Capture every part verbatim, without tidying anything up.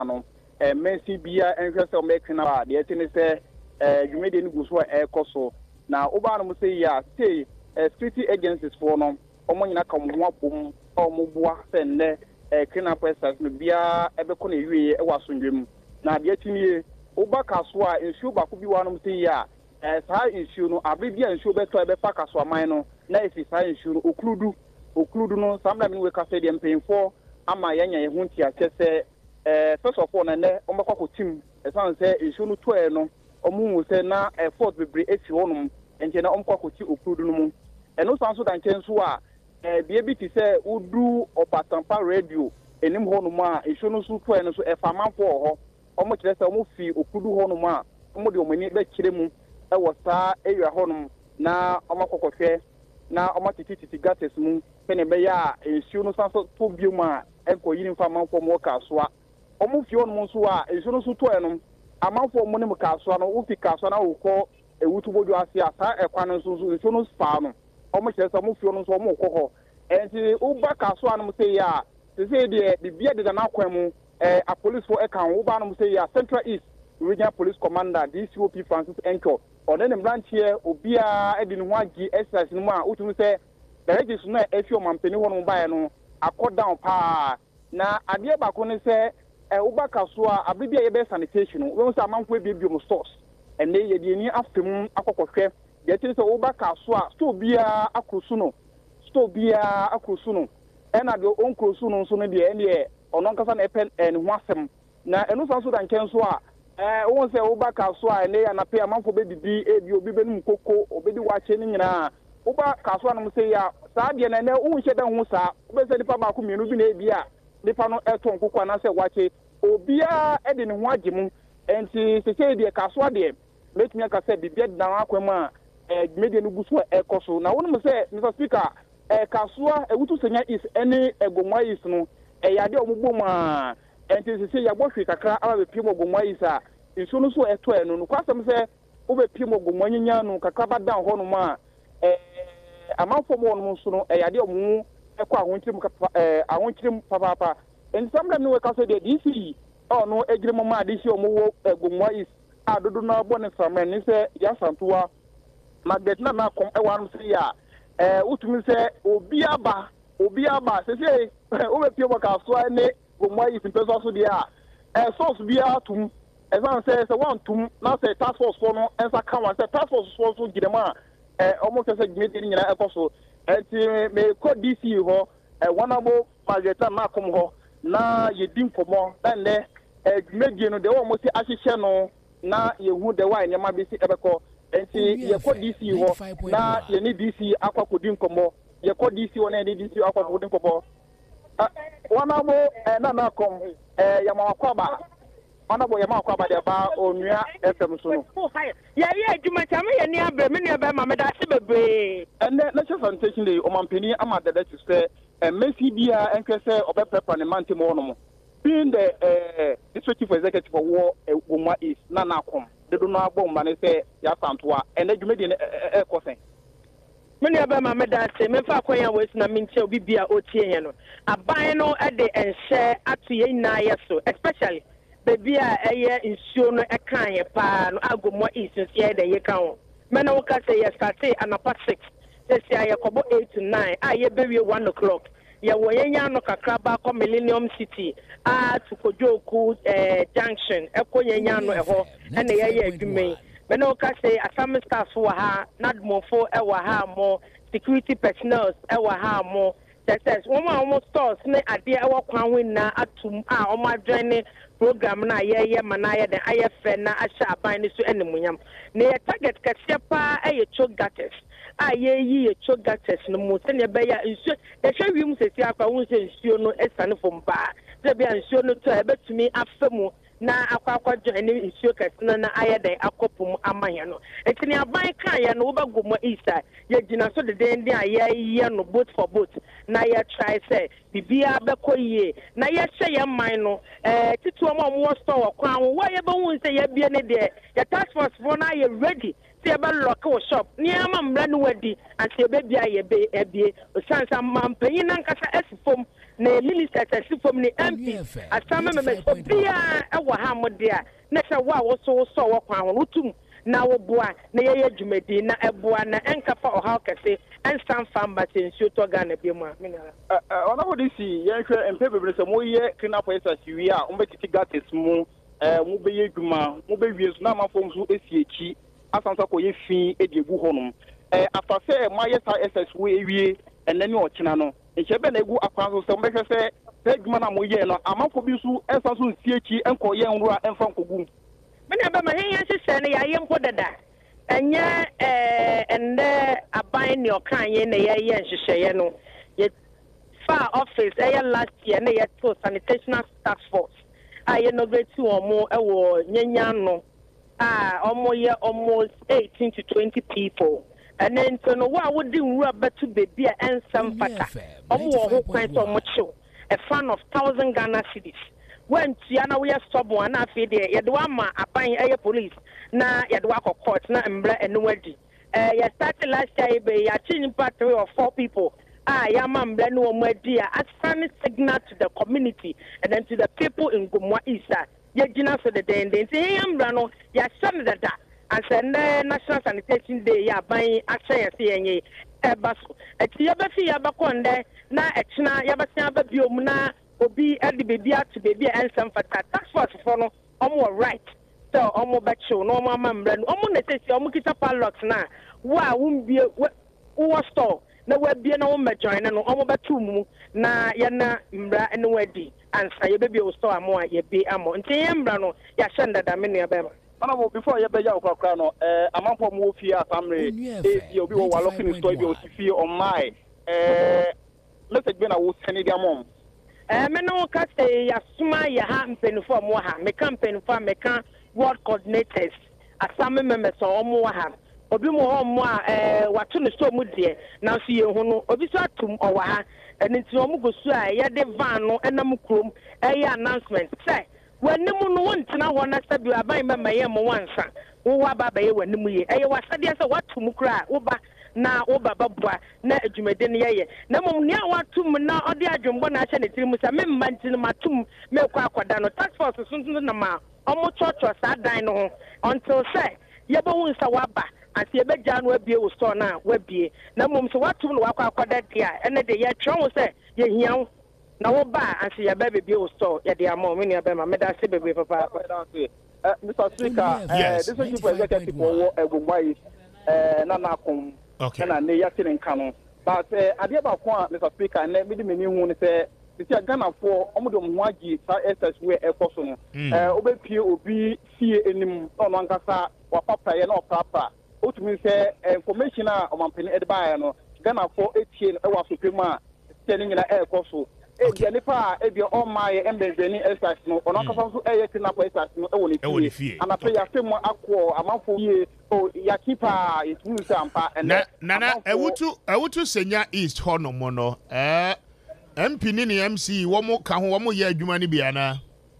no eh mensi bia enhwe se o make na ba de tini se eh dwumede ni guso e koso na oba no say ya say security agencies for no omo nyina ka mo ho abom omo boa se ne eh kina pressers no bia ebe ko na ewie e wasondwem na de tini oba kaso a ensuo ba ko bi wa no say ya eh sa ensuo no abibia ensuo beto ebe fa kaso aman no na efi sa ensuo no okludu okludu no samla mi we ka say de mpemfo ama yanya ye ho ntia kese eh first of all na ne ombakwa ko team esan say ensuo no to e no omu se na effort bebre esi honum enje na omkwa ko ti okludu no mu eno sanso dan chenso a eh bia bi ti se udu opatampa radio enim honum a ensuo no so to e no so e famanfo ho omo kire se omo fi okludu honum a omo de omani be kire mu e wo sa ewa honum na omo kokofwe na omo tititi gates mu pene be ya ensuo no sanso to biom a enko yini famanfo mo ka so a omo fi honum so a ensuo no so to e no amanfo mo ne mu ka so no wo fi ka so na wo ko ewutu bodu ase asa ekwa no so so so no spa no omo kire se mo fi no so omo ko ho enti wo ba ka so anu say ya se say de bibia de na kwan mu eh a police for ekan wo ba no say ya Central East Regional Police Commander D C O P Francis Enko one ne branch here obia e de ne ho agi exercise no ma utu say the regis no e fi o mampeni ho no ba no akọ down pa na ade ba ko ne say eh wo ba ka so a abibia ye be sanitation wo say amanfo ebibio mo stores ene ye de ni aftem akọkọhwe de tiri so wo ba ka so a store bia akrosu no store bia akrosu no ena de onkrosu no so no de ene ono nkasa na epen en ho asem na enu so so dan ken so a eh wo say wo ba ka so a ene ya na pe amanfo be didi ebi obi be num koko obedi wache ni nyina wo ba ka so na mo say ya saa de na ne wo hye dan ho saa wo be say nipa ba ko mienu bi na ebi a nipa no eto nkoko na say wache obia e de ne ho agemu enti se say de ka so de let me ka say bibia dan akwama eh media no guso e koso na wonu mo say Mister Speaker eh kasua ewutu senya is any egomwa is no eh yade omubom a enti se say yabotwe kakra aba be piem ogomwa is a nso no so eto eno no kwasem say wo be piem ogomwa nyanya no kakra ba dan ho no ma eh amanfo mo no so no eh yade omu ekọ ahonkirim eh ahonkirim papa papa enti samla no we ka say de D C oh no ejirimo ma D C omuwo egomwa is adodo na bone samen ni se ya santua magnet na na kom e wan se ya eh utumi se obi aba obi aba se se o be pie boka so ne gomwa yi simpeso so dia eh source bia tum e san se se wan tum na se task force for no ensa kan wan se task force so so gidema eh omo se se gidedi nyina ekoso enti me ko D C ho eh wanabo magnet na kom ho na yedim komo dan ne eh megie no de wo mo si ahihye no na yehu de wa nyama bi si ebeko enti ye ko D C ho na ye ni D C akwa kodin komo ye ko D C wona ni D C akwa kodin komo wana mo na na kom eh ya ma kwa ba wana bo ya ma kwa ba de ba onua F M so no ya ye adwuma cha me ye ni abre me ni ba ma me da se bebre ene na che sanitation dey o mampeni amada da to say Messi bia enkwese obeprepa ne mante mo no mo being the uh, district chief executive for war Gomwa is na na kom de do na bom ba ne say ya santoa ene dwumedi e kosen meni aba ma me da se me fa kwan ya we na minche obi bia otie he no aban no e de enhye atu ye na ye so especially baby a eye nsuo no e kan ye pa no Gomwa is ye de ye kan me na wo ka say ye start anapa six say say ye kobo eight to nine a ye be one o'clock ya woyenya no kakra ba ko Millennium City a to Kojoku eh junction e ko yenya no e ho e na ye ye adwumen me no ka say asam staff wo ha nadmofo e wa ha mo security personnel e wa ha mo test wo ma wo stores ne ade e wo kwan wen na atum a o ma join program na ye ye mana ye den aye fe na ahya aban ni so enemunyam ne ye target kase pa e ye chogates a ye yi ye chogates no mo se ne be ya nsuo ye hwe wi mu sesi akwa wo se nsuo no esane fom pa se be nsuo no to e betumi afemu na akwa akwa join ni nsuo kase na aye den akopum amanya no etini aban kan ye no wo ba Gomwa isa ye gina so de den den aye ye no boat for boat na ye try say bibia be koyie na ye hye ye man no eh titu mo mo store kwan wo ye be hu say ye bie ne de ye task force for na ye ready say be lock wo shop ni ama mbra no wadi and say be bia ye be ebie o sansa mampanyin na nkasa esifom na ministers asifom ni M P asama me obia e wo ha mode a na hwe wo a wo so so wo kwan ho utum na wo boa na ye adwumadi na eboa na enkafa oha kese ensan famba sensuo to Ghana bi mu a minara eh ona wo disi ye hwe empe bebre se mo ye clean for exercise wi a o betiti gates mu eh mo be ye adwuma mo be wie so na amafom so esi echi asansa ko ye fi ediegu honum eh afase mo ye sa exercise we ewie enani o kina no nchebe na egu akwan so se mo be hwe se adwuma na mo ye no amafo bi so ensan so esi echi enko ye nru a enfa nkogu mena ba ma henya hyehyɛ ne yaye mpo dada anya eh ende aban ne okanye na ye ye nhyehyɛ no ye fa office eh last year na ye to sanitation task force aye no great omo e wo nyanya no ah omo ye almost eighteen to twenty people and then so no wa wo di nwura betu bebi a ensam fata omo wo ho kwan so omo chiw a fan of one thousand Ghana cedis when Tiana we are stop one after the Yadwama applying a police na Yadwako court na mbra and wedi. Uh, you started last year by a changing part three or four people. Ah, Yamam Blano Media as a signal to the community and then to the people in Gumwa Isa. Yajina for the day and then say, Yambrano, Yasan that and send the National Sanitation Day, ya buying Asha C N A. Ebaso. A Tiabafi Yabakonde, na Echna Yabasaba Biomuna. Obi at the baby to baby and some for tax force for no almost right. So almost back show no more membrane. Almost necessary almost kita padlocks na. Wa won't be a store. No we be no me join no almost back two mu na yana mbra and wedi and say baby o store more ye be amo. Nti mbra no ya shanda da menu abema. Mana before ye be ya okra no eh amampo mu ofia family e obi wo wa looking store bi o fie on my eh let's say na wo send dia mom. Eh me no ka say ya suma ya ha mpenfo mo ha me kan mpenfo me kan ward coordinators asame me me so omo ha obi mo ho mo a eh wato ne so mu de na so ye hu no obi so atum o wa ha enti omo gosu a ye de van no enam krom eh announcement say wanim no wontina ho na sabi aban me me ye mo wansa wo wa baba ye wanim ye eh wasade say watum kra wo ba na wo baba bua na adwumade ne yeye na mom ne awatum na ode adwombo na ache ne tirimu sa me mmanti no matum me kwa akwada no task force sunsun na ma omo chocho sa dan no ho until say ye bo hu sa waba ase ye beja no abie wo store na wabie na mom so watum no wakwa akwada dia ene de ye twon wo say ye hian na wo ba ase ye ba bebie wo store ye de amon me ne ba ma me da se bebie papa uh Mister Speaker uh this is chief executive for Egumwai uh na na kom okay na ne yati nka no but eh ade ba ko a Mister Speaker na me de meni hu ne se ti Ghana for omo de mo agi sa S S we e koso no eh obepie obi fie enim no ankasa wa papa ye na opapa otumi se information a omampeni e de ba no Ghana for etie e wa sopemu a teni nyina e koso e dia nipa e dia o ma ye embezeni S S no ono ankasa so e ye tina for S S no e woni fie ana pe ya femu akọ amanfo ye o ya kipa itunu sampa na nana ewutu ewutu senya east hono mo no eh M P ni ni M C wo mo ka ho wo mo ye adwuma ni bia na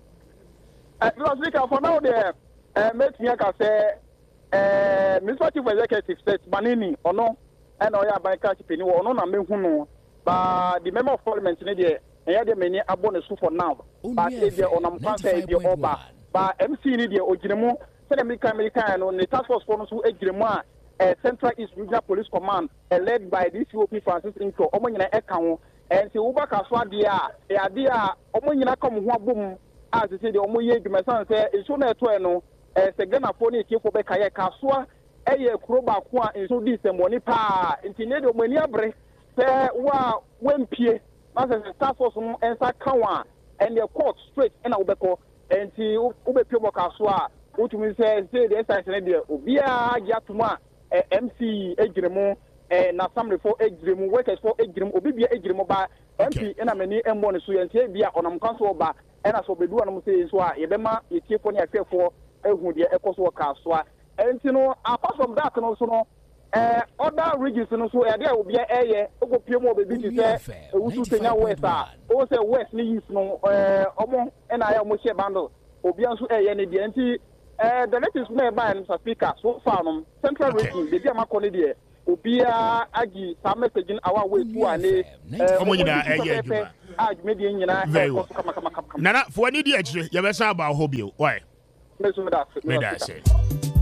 eh last week for now there eh metia ka say eh Mister Chief Executive said Manini ono e na o ya ban ka chief ni wo ono na mehu no ba the member of parliament ni there e dey many abone so for now but e dey onam kan say dey oba ba M C ni dey ogiremu say American American no the task force for no so egiremu a eh Central East Regional Police Command uh, led by the C O P Francis Inko omo nyina eka ho and se uba ka so ade a e ade a omo nyina kom ho abom as say dey omo ye edwuma san say iso na eto e no eh se Ghana fo ni ekefo be ka ye ka so a eye kuro ba ko a iso di semoni pa ntine de omo ani abre se wa wempie na se task force no ensa kan wa and the court straight na ubeko enti ubepio mo ka so a utumi se say the exercise na de obia agya tuma M C egiremu eh na samre for egiremu workers for egiremu obibia egiremu ba M P na mani embo ne so yentie bia onam kanso ba na so bedu anum say so a yebema yetiefo ne afefo ehu de ekoso ka so a enti no apart from that no so no eh other regions no so e de obia eye ogopie mo bebi ti say ewusu tenya west a o say west ni east no eh omo na ya mo share bundle obia nso eye ne de enti Uh, the latest name by Mister Speaker so far no Central okay. Region the dia makoni there obia agi sa message in our way to ane omo nyina eye adwuma a dwumadi nyina e ko kama kama kama nana fo ani di akire ye be san ba ho bio why me so me da me da say